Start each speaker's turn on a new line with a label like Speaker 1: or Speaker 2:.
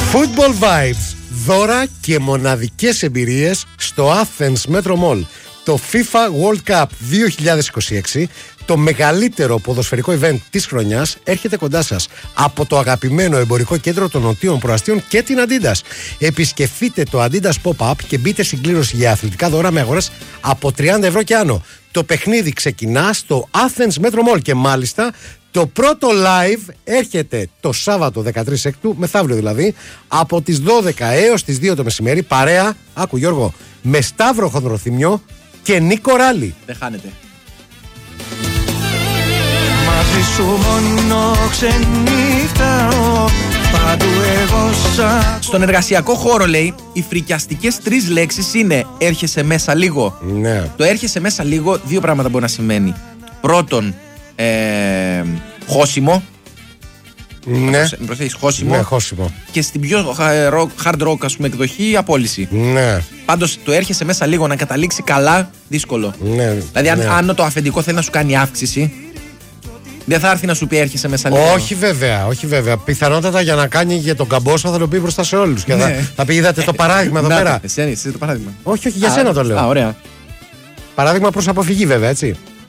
Speaker 1: Football Vibes. Δώρα και μοναδικές εμπειρίες στο Athens Metro Mall. Το FIFA World Cup 2026, το μεγαλύτερο ποδοσφαιρικό event της χρονιάς, έρχεται κοντά σας από το αγαπημένο εμπορικό κέντρο των Νοτίων Προαστίων και την Adidas. Επισκεφτείτε το Adidas Pop-Up και μπείτε στην κλήρωση για αθλητικά δώρα με αγορές από 30 ευρώ και άνω. Το παιχνίδι ξεκινά στο Athens Metro Mall και μάλιστα το πρώτο live έρχεται το Σάββατο 13 Έκτου, μεθαύριο δηλαδή, από τις 12 έως τις 2 το μεσημέρι, παρέα, άκου Γιώργο, με Σταύρο Χονδροθυμιό και Νίκο Ράλι.
Speaker 2: Δεν χάνετε.
Speaker 3: Μαζί σου μόνο ξενύχταω, παντού εγώ σαν...
Speaker 2: Στον εργασιακό χώρο, λέει, οι φρικιαστικές 3 λέξεις είναι έρχεσαι μέσα λίγο.
Speaker 1: Ναι.
Speaker 2: Το έρχεσαι μέσα λίγο, 2 πράγματα μπορεί να σημαίνει. Πρώτον, χώσιμο.
Speaker 1: Ναι.
Speaker 2: Προσέχεις, χώσιμο.
Speaker 1: Ναι, χώσιμο.
Speaker 2: Και στην πιο hard rock, ας πούμε, εκδοχή, απόλυση.
Speaker 1: Ναι.
Speaker 2: Πάντως το έρχεσαι μέσα λίγο να καταλήξει καλά, δύσκολο.
Speaker 1: Ναι.
Speaker 2: Δηλαδή,
Speaker 1: ναι.
Speaker 2: αν το αφεντικό θέλει να σου κάνει αύξηση, δεν θα έρθει να σου πει έρχεσαι μέσα λίγο.
Speaker 1: Όχι βέβαια, όχι βέβαια. Πιθανότατα για να κάνει για τον καμπόσο θα το πει μπροστά σε όλους. Και θα πει, είδατε το παράδειγμα εδώ πέρα.
Speaker 2: Εσύ το παράδειγμα.
Speaker 1: Όχι, για σένα το λέω.
Speaker 2: Ωραία.
Speaker 1: Παράδειγμα προς αποφυγή βέβαια, έτσι.